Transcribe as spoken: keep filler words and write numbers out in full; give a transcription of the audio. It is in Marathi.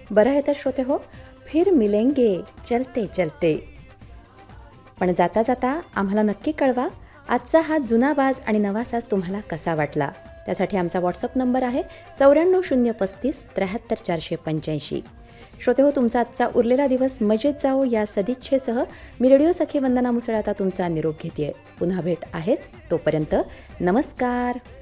बरं आहे तर श्रोते हो, फिर मिलेंगे चलते चलते. पण जाता जाता आम्हाला नक्की कळवा, आजचा हा जुना बाज आणि नवा साज तुम्हाला कसा वाटला. त्यासाठी आमचा व्हॉट्सअप नंबर आहे चौऱ्याण्णव शून्य पस्तीस त्र्याहत्तर चारशे पंच्याऐंशी. श्रोते हो, तुमचा आजचा उरलेला दिवस मजेत जाओ या सदिच्छेसह मी रेडिओ सखी वंदना मुसळे आता तुमचा निरोप घेते. पुन्हा भेट आहेच, तोपर्यंत नमस्कार.